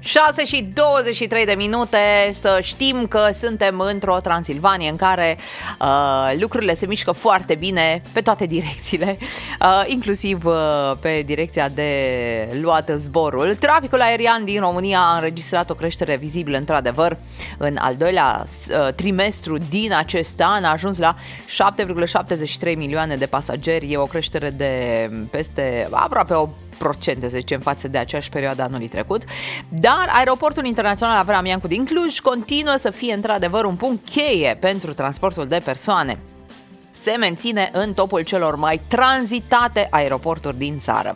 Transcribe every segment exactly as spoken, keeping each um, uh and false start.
șase și douăzeci și trei de minute, să știm că suntem într-o Transilvanie în care uh, lucrurile se mișcă foarte bine pe toate direcțiile, uh, inclusiv uh, pe direcția de luat zborul. Traficul aerian din România a înregistrat o creștere vizibilă într-adevăr în al doilea uh, trimestru din acest an, a ajuns la șapte virgulă șaptezeci și trei milioane de pasageri, e o creștere de peste aproape o procente, să zicem, față de aceeași perioadă anului trecut. Dar aeroportul internațional Avram Iancu din Cluj continuă să fie într-adevăr un punct cheie pentru transportul de persoane. Se menține în topul celor mai tranzitate aeroporturi din țară.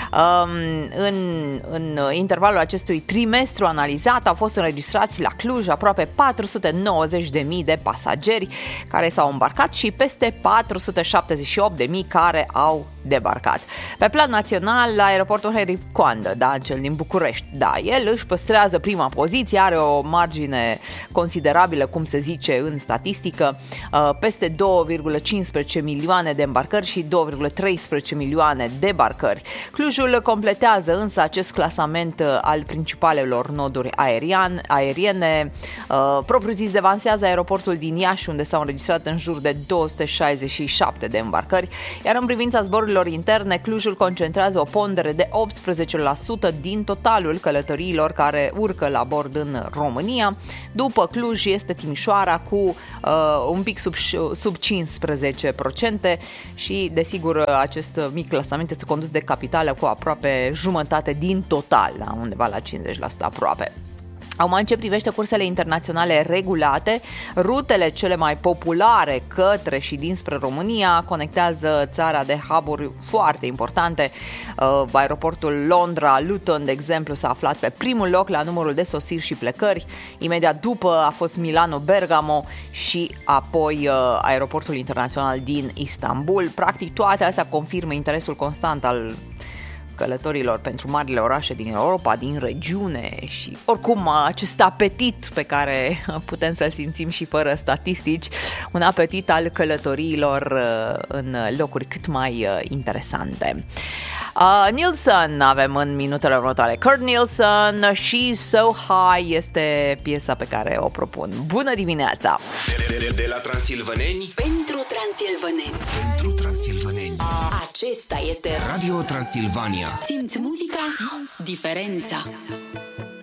În, în intervalul acestui trimestru analizat au fost înregistrați la Cluj aproape patru sute nouăzeci de mii de pasageri care s-au îmbarcat și peste patru sute șaptezeci și opt de mii care au debarcat. Pe plan național, aeroportul Henri Coandă, da, cel din București, da, el își păstrează prima poziție, are o margine considerabilă, cum se zice în statistică, peste două virgulă cincisprezece milioane de îmbarcări și două virgulă treisprezece milioane de debarcări. Clujul completează însă acest clasament al principalelor noduri aerian, aeriene. Uh, propriu-zis devansează aeroportul din Iași, unde s-au înregistrat în jur de două sute șaizeci și șapte de îmbarcări, iar în privința zborurilor interne, Clujul concentrează o pondere de optsprezece la sută din totalul călătoriilor care urcă la bord în România. După Cluj este Timișoara cu uh, un pic sub, sub cincisprezece la sută și, desigur, acest mic clasament este condus de capitală cu aproape jumătate din total, la undeva la cincizeci la sută aproape. Acum, în ce privește cursele internaționale regulate, rutele cele mai populare către și dinspre România conectează țara de hub-uri foarte importante. Uh, aeroportul Londra-Luton, de exemplu, s-a aflat pe primul loc la numărul de sosiri și plecări. Imediat după a fost Milano-Bergamo și apoi uh, aeroportul internațional din Istanbul. Practic, toate astea confirmă interesul constant al călătorilor pentru marile orașe din Europa, din regiune și oricum acest apetit pe care putem să-l simțim și fără statistici, un apetit al călătoriilor în locuri cât mai interesante. Uh, Nilsson avem în minutele următoare. Kurt Nilsson, She's So High este piesa pe care o propun. Bună dimineața! De, de, de la Transilvaneni pentru Transilvaneni. Pentru Transilvaneni. Acesta este Radio Transilvania. Simți muzica, simți diferența.